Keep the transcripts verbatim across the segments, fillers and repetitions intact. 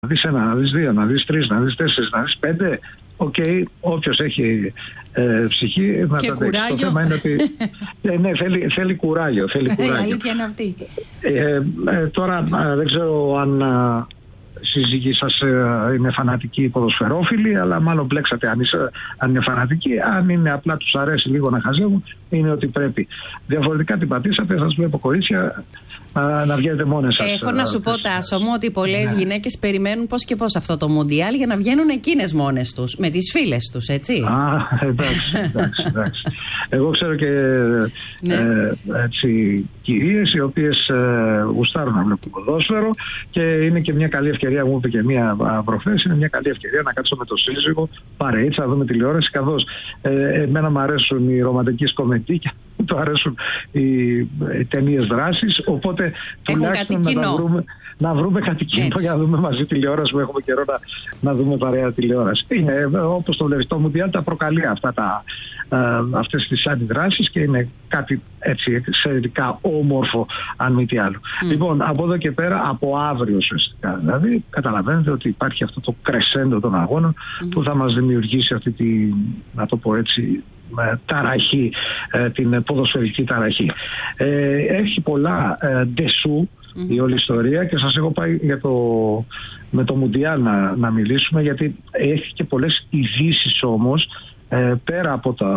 Να δεις ένα, να δεις δύο, να δεις τρεις, να δεις τέσσερις, να δεις πέντε. Οκ, okay, όποιος έχει ε, ψυχή να τα δείξει. Το θέμα είναι ότι ε, ναι, θέλει, θέλει κουράγιο. Θέλει κουράγιο. Η αλήθεια είναι αυτή. Ε, ε, τώρα ε, δεν ξέρω αν ε, σύζυγοι σας ε, είναι φανατικοί ποδοσφαιρόφιλοι, αλλά μάλλον μπλέξατε αν, είσαι, αν είναι φανατικοί. Αν είναι απλά τους αρέσει λίγο να χαζεύουν, είναι ότι πρέπει. Διαφορετικά την πατήσατε, σας βλέπω κορίτσια να, να βγαίνετε μόνες σας. Έχω να σου πω, Τάσο μου, ότι πολλές ναι. γυναίκες περιμένουν πώς και πώς αυτό το Μουντιάλ για να βγαίνουν εκείνες μόνες τους, με τις φίλες τους, έτσι. Α, εντάξει, εντάξει, εντάξει. Εγώ ξέρω και ναι. ε, έτσι, κυρίες οι οποίες ε, γουστάρουν να βλέπουν ποδόσφαιρο και είναι και μια καλή ευκαιρία, μου είπε και μια προχθές, είναι μια καλή ευκαιρία να κάτσω με το σύζυγο, παρείτσα, να δούμε τηλεόραση, καθώς ε, εμένα μου αρέσουν οι ρομαντικές κομμεντί και του αρέσουν οι, οι ταινίες δράσης, οπότε τουλάχιστον να, να βρούμε, να βρούμε κάτι κοινό για να δούμε μαζί τηλεόραση που έχουμε καιρό να, να δούμε παρέα τηλεόραση. Είναι όπως το βλέπεις, το Μουντιάλ τα προκαλεί αυτά τα, ε, αυτές τις αντιδράσεις και είναι κάτι έτσι εξαιρετικά όμορφο, αν μη τι άλλο. Mm. Λοιπόν, από εδώ και πέρα, από αύριο ουσιαστικά, δηλαδή καταλαβαίνετε ότι υπάρχει αυτό το κρεσέντο των αγώνων mm. που θα μας δημιουργήσει αυτή τη, να το πω έτσι, ταραχή, την ποδοσφαιρική ταραχή. Ε, έχει πολλά ε, ντεσού mm-hmm. η όλη ιστορία και σας έχω πάει για το, με το Μουντιάλ να, να μιλήσουμε, γιατί έχει και πολλές ειδήσεις όμως ε, πέρα, από τα,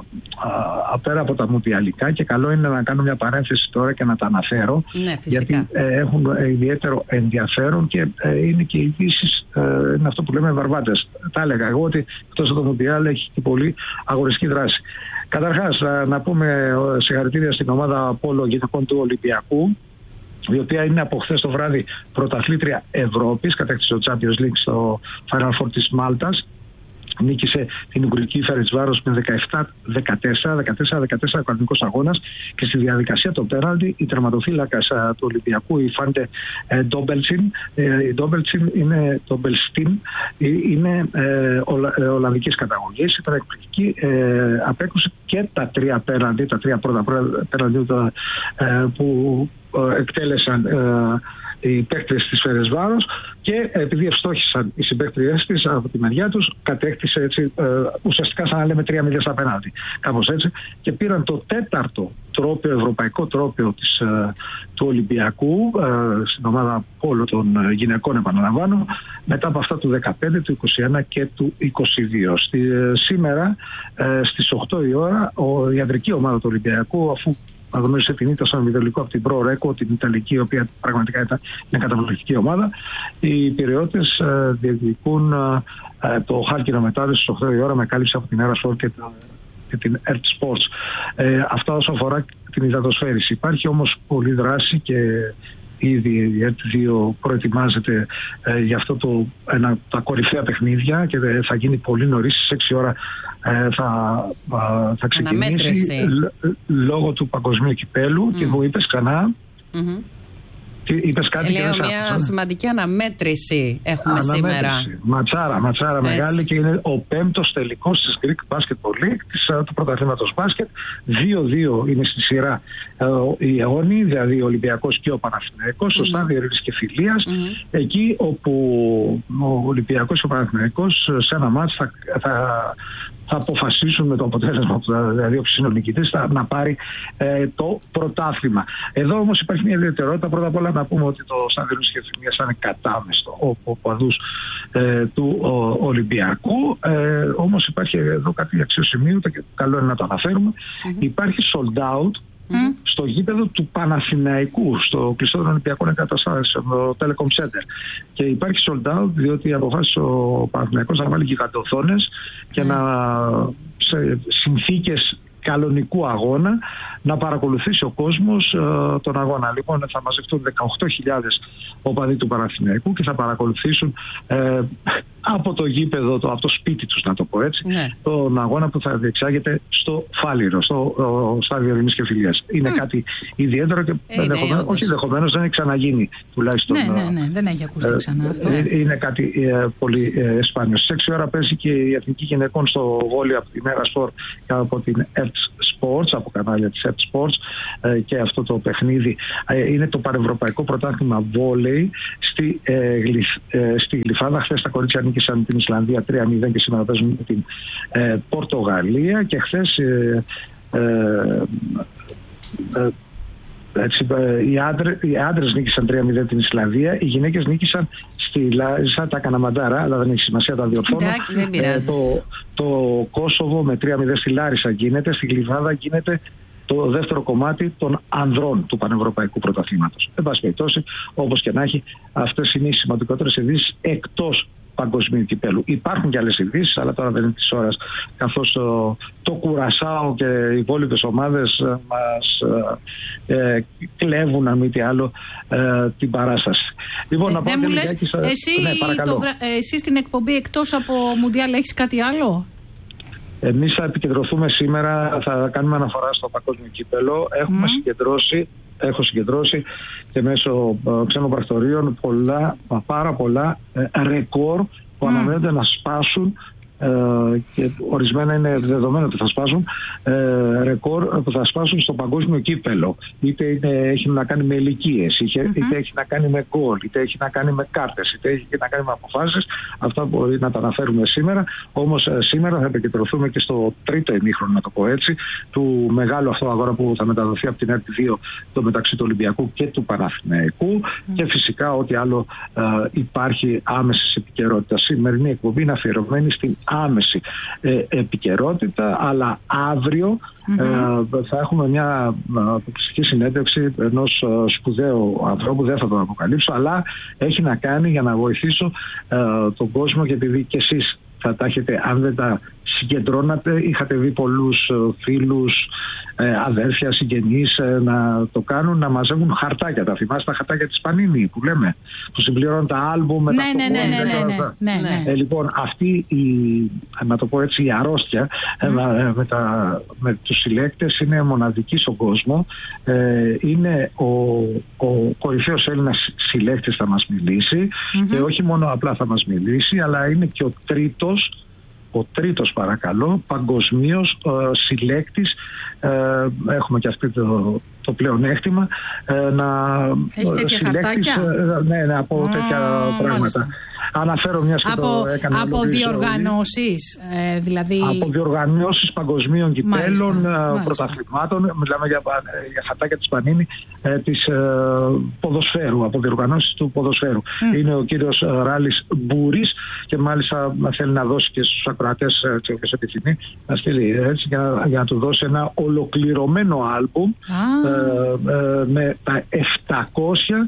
α, πέρα από τα μουντιαλικά, και καλό είναι να κάνω μια παρένθεση τώρα και να τα αναφέρω, ναι, γιατί ε, έχουν ιδιαίτερο ενδιαφέρον και ε, είναι και ειδήσεις, ε, είναι αυτό που λέμε βαρβάτες. Τα έλεγα εγώ ότι εκτός από το Μουντιάλ έχει και πολύ αγωνιστική δράση. Καταρχάς να πούμε συγχαρητήρια στην ομάδα Πόλο γυναικών του Ολυμπιακού, η οποία είναι από χθες το βράδυ πρωταθλήτρια Ευρώπης, κατέκτησε το Champions League στο Final Four της Μάλτας. Νίκησε την Ουγγρική Φερεντσβάρος με δεκαεπτά δεκατέσσερα, δεκατέσσερα δεκατέσσερα κανονικός αγώνας, και στη διαδικασία το πέναλτι η τερματοφύλακας του Ολυμπιακού, η Φάντε ε, Ντόμπελτσιν, ε, η Ντόμπελτσιν είναι το Μπελστίν, είναι ε, ολα, ε, ολλανδικής καταγωγής, ήταν εκπληκτική, ε, απέκρουσε και τα τρία πέναλτι, τα τρία πρώτα πέναλτι ε, που ε, εκτέλεσαν ε, οι παίκτες της Φερεντσβάρος, και επειδή ευστόχησαν οι συμπαίκτριές της από τη μεριά τους, κατέκτησε έτσι, ε, ουσιαστικά σαν να λέμε τρία μηδέν στα πέναλτι, κάπως έτσι, και πήραν το τέταρτο τρόπαιο, ευρωπαϊκό τρόπαιο της, ε, του Ολυμπιακού ε, στην ομάδα Πόλο των ε, γυναικών, επαναλαμβάνω, μετά από αυτά του δεκαπέντε, του είκοσι ένα και του είκοσι δύο. Στη, ε, σήμερα ε, στις οκτώ η ώρα ο, η ανδρική ομάδα του Ολυμπιακού, αφού αγνώρισε την ήττα στον ημιτελικό από την Pro Reco, την Ιταλική, η οποία πραγματικά ήταν μια καταπληκτική ομάδα. Οι Πειραιώτες ε, διεκδικούν ε, το χάλκινο μετάδοση στις οκτώ η ώρα με κάλυψη από την Aerosport και, και την Earth Sports. Ε, αυτά όσον αφορά την υδατοσφαίριση. Υπάρχει όμως πολλή δράση και ήδη η Earth δύο προετοιμάζεται ε, για αυτό το, ένα, τα κορυφαία παιχνίδια, και θα γίνει πολύ νωρίς, στις έξι ώρα ε, θα, θα ξεκινήσει λόγω του παγκοσμίου κυπέλου. Mm. Και μου είπες ξανά mm-hmm. είπες κάτι. Λέω και μια άκουσα. Σημαντική αναμέτρηση έχουμε αναμέτρηση. Σήμερα. Ματσάρα, ματσάρα μεγάλη, και είναι ο πέμπτος τελικός της Greek Basketball League, του πρωταθλήματος μπάσκετ. δύο δύο είναι στη σειρά ε, οι αιώνιοι, δηλαδή ο Ολυμπιακός και ο Παναθηναϊκός, mm-hmm. στο στάδιο ειρήνης και φιλίας, mm-hmm. εκεί όπου ο Ολυμπιακός και ο Παναθηναϊκός σε ένα μάτς θα, θα, θα αποφασίσουν με το αποτέλεσμα που θα διώξει ο νικητής να πάρει ε, το πρωτάθλημα. Εδώ όμως υπάρχει μια ιδιαιτερότητα. Πρώτα απ' όλα να πούμε ότι το στάδιο ειρήνης και φιλίας είναι κατάμεστο από οπαδούς ε, του ο, Ολυμπιακού. Ε, όμως υπάρχει εδώ κάτι αξιοσημείωτο και καλό είναι να το αναφέρουμε. Mm-hmm. Υπάρχει sold out Mm. στο γήπεδο του Παναθηναϊκού, στο κλειστό των Ολυμπιακών εγκαταστάσεων, στο Telecom Center. Και υπάρχει sold out διότι αποφάσισε ο Παναθηναϊκός να βάλει γιγαντοθόνες και mm. να, σε συνθήκες κανονικού αγώνα, να παρακολουθήσει ο κόσμος ε, τον αγώνα. Λοιπόν, θα μαζευτούν δεκαοκτώ χιλιάδες οπαδοί του Παναθηναϊκού και θα παρακολουθήσουν ε, από το γήπεδο, το, από το σπίτι τους, να το πω έτσι, ναι. τον αγώνα που θα διεξάγεται στο Φάληρο, στο ο, στάδιο ειρήνης και φιλίας. Είναι mm. κάτι ιδιαίτερο και ε, ενδεχομένως, ναι, όχι ενδεχομένως, δεν έχει ξαναγίνει τουλάχιστον. Ναι, ναι, ναι, δεν έχει ακουστεί ε, ξανά αυτό. Ε, είναι κάτι ε, πολύ ε, σπάνιο. Στις έξι ώρα παίζει και η Εθνική Γυναικών στο βόλεϊ από την Aerosport και από την Earth Sport. Sports, από κανάλια της Ed Sports, ε, και αυτό το παιχνίδι ε, είναι το πανευρωπαϊκό πρωτάθλημα βόλεϊ στη, ε, γλυφ, ε, στη Γλυφάδα. Χθες τα κορίτσια νίκησαν την Ισλανδία τρία μηδέν και σήμερα παίζουν με την ε, Πορτογαλία, και χθες ε, ε, ε, έτσι, οι, άντρε, οι άντρες νίκησαν τρία μηδέν την Ισλανδία, οι γυναίκες νίκησαν στη Λάρισα τα Καναμαντάρα, αλλά δεν έχει σημασία, τα διορθώνω. ε, το, το Κόσοβο με τρία μηδέν στη Λάρισα γίνεται, στη Γλυφάδα γίνεται το δεύτερο κομμάτι των ανδρών του Πανευρωπαϊκού Πρωταθλήματος. Εν πάση περιπτώσει, όπως και να έχει, αυτές είναι οι σημαντικότερες ειδήσεις εκτός παγκοσμίου κυπέλου. Υπάρχουν και άλλες ειδήσεις, αλλά τώρα δεν είναι της ώρας, καθώς το, το Κουρασάο και οι υπόλοιπες ομάδες ε, μας ε, ε, κλέβουν, αν μη τι άλλο, ε, την παράσταση. Λοιπόν, ε, να δεν μου λες, εσύ, ναι, το, εσύ στην εκπομπή εκτός από Μουντιάλ έχεις κάτι άλλο? Εμείς θα επικεντρωθούμε σήμερα, θα κάνουμε αναφορά στο παγκόσμιο κύπελο. Έχουμε mm. συγκεντρώσει, έχω συγκεντρώσει και μέσω ε, ξένων πρακτορείων πολλά, πάρα πολλά ε, ρεκόρ που mm. αναμένονται να σπάσουν, ε, και ορισμένα είναι δεδομένο ότι θα σπάσουν, ε, ρεκόρ που θα σπάσουν στο παγκόσμιο κύπελο. Είτε είναι, έχει να κάνει με ηλικίες, είτε, mm-hmm. είτε έχει να κάνει με γκολ, είτε έχει να κάνει με κάρτες, είτε έχει να κάνει με αποφάσεις. Αυτά μπορεί να τα αναφέρουμε σήμερα. Όμως ε, σήμερα θα επικεντρωθούμε και στο τρίτο ημίχρονο, να το πω έτσι, του μεγάλου αυτού αγώνα που θα μεταδοθεί από την ΕΡΤ δύο, το μεταξύ του Ολυμπιακού και του Παναθηναϊκού, mm. και φυσικά ό,τι άλλο ε, υπάρχει άμεσης επικαιρότητα. Σημερινή εκπομπή είναι αφιερωμένη στην άμεση ε, επικαιρότητα, αλλά αύριο mm-hmm. ε, θα έχουμε μια αποκλειστική συνέντευξη ενός ε, σπουδαίου ανθρώπου, δεν θα τον αποκαλύψω, αλλά έχει να κάνει για να βοηθήσω ε, τον κόσμο, και επειδή και εσείς θα τα έχετε, αν δεν τα συγκεντρώνατε, είχατε δει πολλούς φίλους, ε, αδέρφια, συγγενείς ε, να το κάνουν, να μαζεύουν χαρτάκια. Τα θυμάστε τα χαρτάκια της Πανίνη που λέμε, που συμπληρώνουν τα άλμπουμ με ναι, τα ναι, ναι, ναι, ναι, ναι, ναι, ναι. Ε, λοιπόν, αυτή η, να το πω έτσι, η αρρώστια mm. ε, με, τα, με τους συλλέκτες είναι μοναδική στον κόσμο. Ε, είναι ο, ο κορυφαίος Έλληνας συλλέκτης, θα μας μιλήσει, mm-hmm. και όχι μόνο απλά θα μας μιλήσει, αλλά είναι και ο τρίτος ο τρίτος παρακαλώ παγκοσμίως ε, συλλέκτης, ε, έχουμε και αυτό το, το πλεονέκτημα, ε, να έχει τέτοια χαρτάκια, ε, ναι, ναι, από oh, τέτοια πράγματα. Μάλιστα. Αναφέρω μια και από, το έκανα. Από διοργανώσεις, ε, δηλαδή. Από διοργανώσεις παγκοσμίων κυπέλων, πρωταθλημάτων. Μιλάμε για, για χαρτάκια της Πανίνη, ε, της ε, ποδοσφαίρου, από διοργανώσεις του ποδοσφαίρου. Mm. Είναι ο κύριος Ράλης Μπούρης, και μάλιστα θέλει να δώσει και στους ακροατές, έτσι όπως επιθυμεί, να στείλει έτσι, για, να, για να του δώσει ένα ολοκληρωμένο άλμπουμ ah. ε, ε, με τα επτακόσια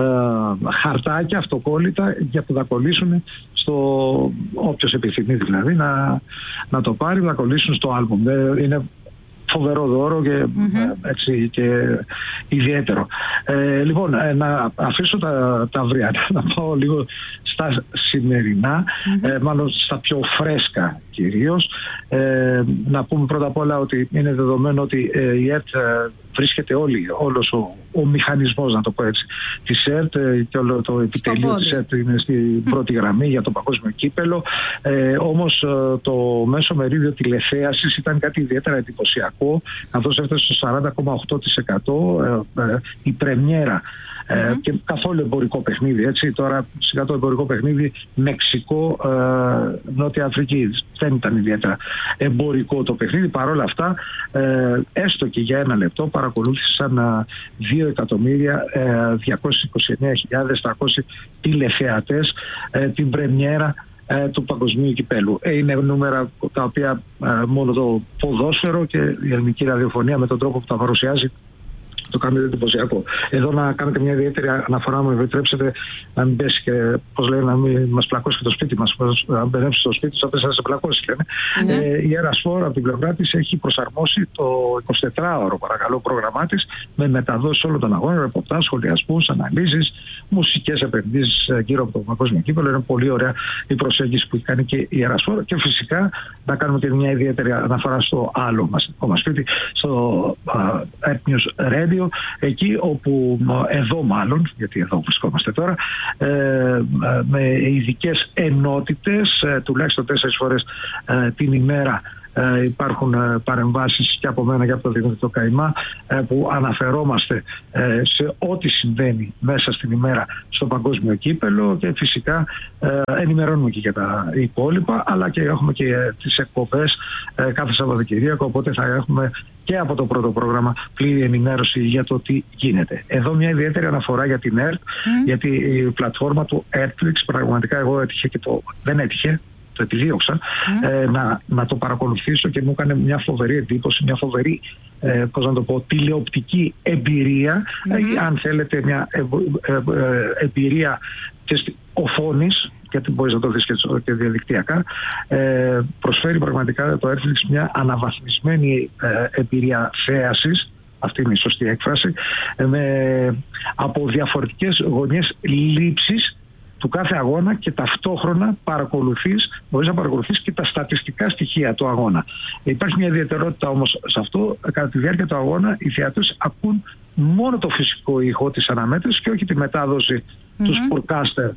Uh, χαρτάκια αυτοκόλλητα για που θα κολλήσουν στο, όποιος επιθυμεί δηλαδή να, να το πάρει, να κολλήσουν στο άλμπουμ. Είναι φοβερό δώρο και, mm-hmm. έτσι, και ιδιαίτερο. Ε, λοιπόν, ε, να αφήσω τα, τα αυριανά, να πάω λίγο στα σημερινά, mm-hmm. ε, μάλλον στα πιο φρέσκα κυρίως. Ε, να πούμε πρώτα απ' όλα ότι είναι δεδομένο ότι ε, η ΕΡΤ ε, βρίσκεται όλη, όλος ο, ο μηχανισμός, να το πω έτσι, της ΕΡΤ ε, και όλο το επιτελείο της ΕΡΤ είναι στην mm. πρώτη γραμμή για το παγκόσμιο κύπελο. Ε, όμως ε, το μέσο μερίδιο τηλεθέασης ήταν κάτι ιδιαίτερα εντυπωσιακό, καθώς έφτασε στο σαράντα κόμμα οκτώ τοις εκατό ε, ε, η πρεμιέρα. Mm-hmm. Και καθόλου εμπορικό παιχνίδι, έτσι. Τώρα σιγά το εμπορικό παιχνίδι Μεξικό, ε, Νότια Αφρική, δεν ήταν ιδιαίτερα εμπορικό το παιχνίδι. Παρ' όλα αυτά, ε, έστω και για ένα λεπτό παρακολούθησαν ε, δύο εκατομμύρια διακόσιες είκοσι εννέα χιλιάδες τριακόσιοι τηλεθεατές ε, την πρεμιέρα ε, του παγκοσμίου κυπέλου. Ε, είναι νούμερα τα οποία ε, μόνο το ποδόσφαιρο και η ελληνική ραδιοφωνία με τον τρόπο που τα παρουσιάζει το κάνετε εντυπωσιακό. Εδώ να κάνετε μια ιδιαίτερη αναφορά, μου επιτρέψετε, να μην πέσει και, πώς λένε, να μην μας πλακώσει και το σπίτι μας. Να μπερδέψει το σπίτι, θα πέσει να σε πλακώσει, λένε. Mm-hmm. Ε, η Ερασπορ από την πλευρά της έχει προσαρμόσει το εικοσιτετράωρο, παρακαλώ, πρόγραμμά της, με μεταδόσεις όλων των αγώνων, ρεπορτάζ, σχολιασμούς, αναλύσεις, μουσικές επενδύσεις γύρω από το παγκόσμιο κύπελλο. Είναι πολύ ωραία η προσέγγιση που έχει κάνει και η Ερασπορ. Και φυσικά να κάνουμε και μια ιδιαίτερη αναφορά στο άλλο μας, μας σπίτι, στο uh, Earth News Radio, εκεί όπου, εδώ μάλλον, γιατί εδώ βρισκόμαστε τώρα, ε, με ειδικές ενότητες, ε, τουλάχιστον τέσσερις φορές ε, την ημέρα Ε, υπάρχουν ε, παρεμβάσεις και από μένα και από το Δημήτρη Καϊμά ε, που αναφερόμαστε ε, σε ό,τι συμβαίνει μέσα στην ημέρα στο παγκόσμιο κύπελο και φυσικά ε, ενημερώνουμε και για τα υπόλοιπα, αλλά και έχουμε και ε, τις εκπομπές ε, κάθε Σαββατοκυριακό, οπότε θα έχουμε και από το πρώτο πρόγραμμα πλήρη ενημέρωση για το τι γίνεται. Εδώ μια ιδιαίτερη αναφορά για την ΕΡΤ, mm. γιατί η πλατφόρμα του Netflix πραγματικά εγώ έτυχε και το δεν έτυχε, το επιδίωξα, mm. ε, να, να το παρακολουθήσω και μου έκανε μια φοβερή εντύπωση, μια φοβερή ε, πώς να το πω, τηλεοπτική εμπειρία, mm. ε, αν θέλετε μια ε, ε, ε, εμπειρία και οθόνης, γιατί μπορείς να το δεις και διαδικτυακά, ε, προσφέρει πραγματικά το Netflix μια αναβαθμισμένη ε, εμπειρία θέασης, αυτή είναι η σωστή έκφραση, ε, με, από διαφορετικές γωνιές λήψης του κάθε αγώνα και ταυτόχρονα παρακολουθείς, μπορείς να παρακολουθείς και τα στατιστικά στοιχεία του αγώνα. Υπάρχει μια ιδιαιτερότητα όμως σε αυτό, κατά τη διάρκεια του αγώνα οι θεατές ακούν μόνο το φυσικό ήχο της αναμέτρησης και όχι τη μετάδοση mm-hmm. του sportcaster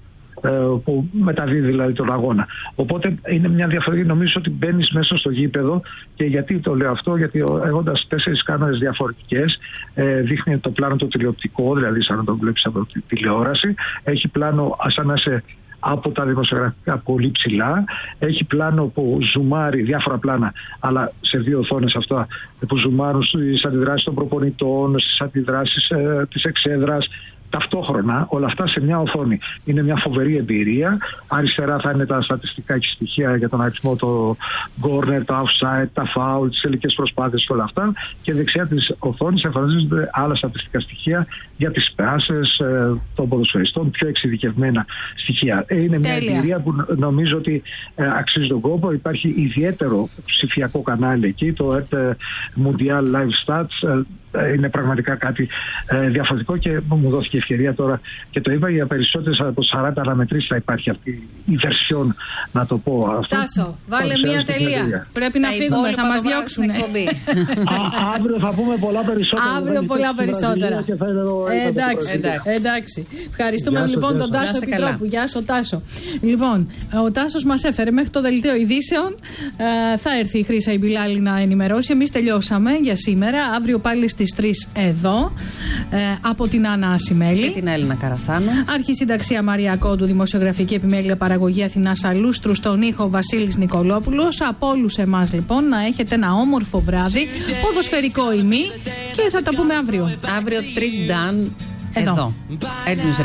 που μεταδίδει δηλαδή τον αγώνα. Οπότε είναι μια διαφορετική, νομίζω ότι μπαίνεις μέσα στο γήπεδο. Και γιατί το λέω αυτό, γιατί έχοντας τέσσερις κάμερες διαφορετικές, ε, δείχνει το πλάνο το τηλεοπτικό, δηλαδή σαν να το βλέπεις από τη τηλεόραση, έχει πλάνο σαν να είσαι από τα δημοσιογραφικά πολύ ψηλά, έχει πλάνο που ζουμάρει, διάφορα πλάνα, αλλά σε δύο οθόνες αυτά που ζουμάρουν στις αντιδράσεις των προπονητών, στις αντιδράσεις ε, της εξέδρας, ταυτόχρονα όλα αυτά σε μια οθόνη. Είναι μια φοβερή εμπειρία. Αριστερά θα είναι τα στατιστικά και στοιχεία για τον αριθμό, το corner, τα offside, τα foul, τις τελικές προσπάθειες και όλα αυτά. Και δεξιά της οθόνης εμφανίζονται άλλα στατιστικά στοιχεία για τις πάσες ε, των ποδοσφαιριστών, πιο εξειδικευμένα στοιχεία. Ε, είναι μια Τέλεια. εμπειρία που νομίζω ότι ε, αξίζει τον κόπο. Υπάρχει ιδιαίτερο ψηφιακό κανάλι εκεί, το ΕΡΤ Mundial Live Stats. Ε, είναι πραγματικά κάτι ε, διαφορετικό και μου δόθηκε ευκαιρία τώρα και το είπα, για περισσότερες από σαράντα αναμετρήσεις θα υπάρχει αυτή η βερσιόν, να το πω αυτό. Τάσο, βάλε μία τελεία. Πρέπει να φύγουμε, θα μας διώξουν. Αύριο θα πούμε πολλά περισσότερα. Αύριο πολλά περισσότερα. Εντάξει, εντάξει. Ευχαριστούμε λοιπόν τον Τάσο Επιτρόπου. Γεια σου Τάσο. Λοιπόν, ο Τάσος μας έφερε μέχρι το δελτίο ειδήσεων. Θα έρθει η Χρύσα Ιμπιλάλη να ενημερώσει. Εμείς τελειώσαμε για σήμερα. Αύριο πάλι στις τρεις εδώ, ε, από την Άννα Ασημέλη και την Έλληνα Καραθάνου. Αρχισυνταξία Μαρία Κόντου, δημοσιογραφική επιμέλεια παραγωγή Αθηνά Αλούστρου, στον ήχο Βασίλης Νικολόπουλος. Από όλους εμάς λοιπόν να έχετε ένα όμορφο βράδυ, ποδοσφαιρικό ημί, και θα τα πούμε αύριο. Αύριο τρεις Νταν εδώ. εδώ.